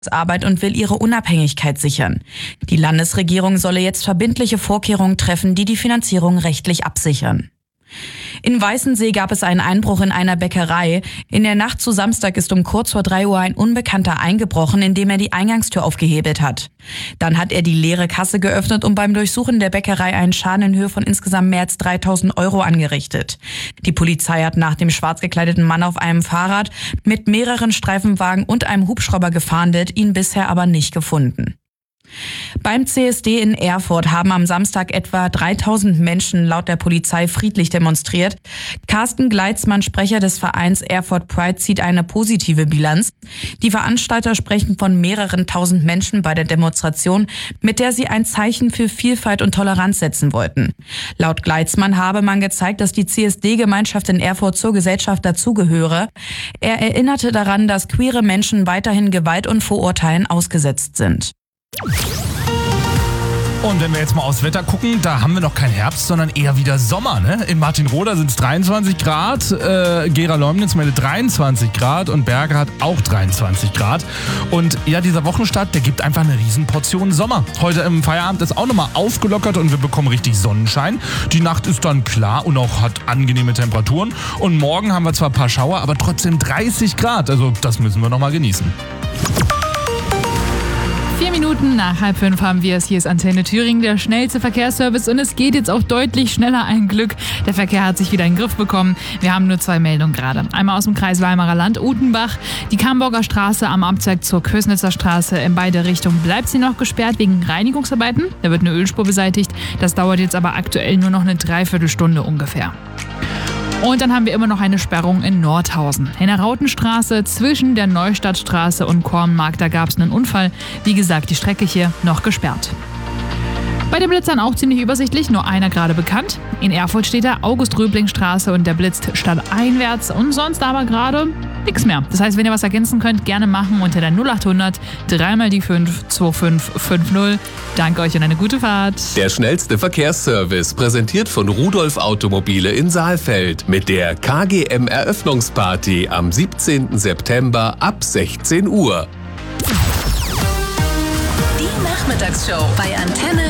Arbeit und will ihre Unabhängigkeit sichern. Die Landesregierung solle jetzt verbindliche Vorkehrungen treffen, die die Finanzierung rechtlich absichern. In Weißensee gab es einen Einbruch in einer Bäckerei. In der Nacht zu Samstag ist um kurz vor 3 Uhr ein Unbekannter eingebrochen, indem er die Eingangstür aufgehebelt hat. Dann hat er die leere Kasse geöffnet und beim Durchsuchen der Bäckerei einen Schaden in Höhe von insgesamt mehr als 3.000 Euro angerichtet. Die Polizei hat nach dem schwarz gekleideten Mann auf einem Fahrrad mit mehreren Streifenwagen und einem Hubschrauber gefahndet, ihn bisher aber nicht gefunden. Beim CSD in Erfurt haben am Samstag etwa 3.000 Menschen laut der Polizei friedlich demonstriert. Carsten Gleitzmann, Sprecher des Vereins Erfurt Pride, zieht eine positive Bilanz. Die Veranstalter sprechen von mehreren tausend Menschen bei der Demonstration, mit der sie ein Zeichen für Vielfalt und Toleranz setzen wollten. Laut Gleitzmann habe man gezeigt, dass die CSD-Gemeinschaft in Erfurt zur Gesellschaft dazugehöre. Er erinnerte daran, dass queere Menschen weiterhin Gewalt und Vorurteilen ausgesetzt sind. Und wenn wir jetzt mal aufs Wetter gucken, da haben wir noch keinen Herbst, sondern eher wieder Sommer. Ne? In Martinroda sind es 23 Grad, Gera-Leumnitz meldet 23 Grad und Berge hat auch 23 Grad. Und ja, dieser Wochenstart, der gibt einfach eine Riesenportion Sommer. Heute im Feierabend ist auch nochmal aufgelockert und wir bekommen richtig Sonnenschein. Die Nacht ist dann klar und auch hat angenehme Temperaturen. Und morgen haben wir zwar ein paar Schauer, aber trotzdem 30 Grad. Also das müssen wir nochmal genießen. 4 Minuten nach 4:30 haben wir es. Hier ist Antenne Thüringen, der schnellste Verkehrsservice. Und es geht jetzt auch deutlich schneller, ein Glück. Der Verkehr hat sich wieder in den Griff bekommen. Wir haben nur 2 Meldungen gerade. Einmal aus dem Kreis Weimarer Land, Utenbach. Die Kamburger Straße am Abzweig zur Kösnitzer Straße. In beide Richtungen bleibt sie noch gesperrt wegen Reinigungsarbeiten. Da wird eine Ölspur beseitigt. Das dauert jetzt aber aktuell nur noch eine Dreiviertelstunde ungefähr. Und dann haben wir immer noch eine Sperrung in Nordhausen. In der Rautenstraße zwischen der Neustadtstraße und Kornmarkt, da gab es einen Unfall. Wie gesagt, die Strecke hier noch gesperrt. Bei den Blitzern auch ziemlich übersichtlich, nur einer gerade bekannt. In Erfurt steht da August-Röbling-Straße und der blitzt stadteinwärts und sonst aber gerade nichts mehr. Das heißt, wenn ihr was ergänzen könnt, gerne machen unter der 0800 3x5 2550. Danke euch und eine gute Fahrt. Der schnellste Verkehrsservice, präsentiert von Rudolf Automobile in Saalfeld mit der KGM-Eröffnungsparty am 17. September ab 16 Uhr. Die Nachmittagsshow bei Antenne